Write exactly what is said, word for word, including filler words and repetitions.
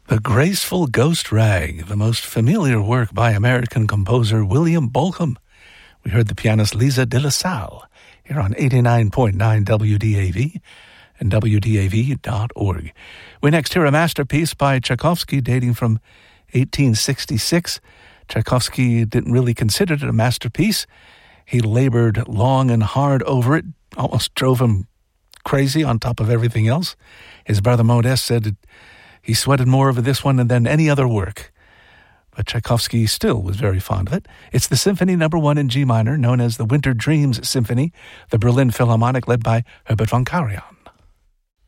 The Graceful Ghost Rag, the most familiar work by American composer William Bolcom. We heard the pianist Lisa de la Salle here on eighty-nine point nine W D A V and W D A V dot org. We next hear a masterpiece by Tchaikovsky dating from eighteen sixty-six. Tchaikovsky didn't really consider it a masterpiece. He labored long and hard over it, almost drove him crazy on top of everything else. His brother Modest said it, he sweated more over this one than any other work. But Tchaikovsky still was very fond of it. It's the Symphony Number One in G minor, known as the Winter Dreams Symphony, the Berlin Philharmonic led by Herbert von Karajan.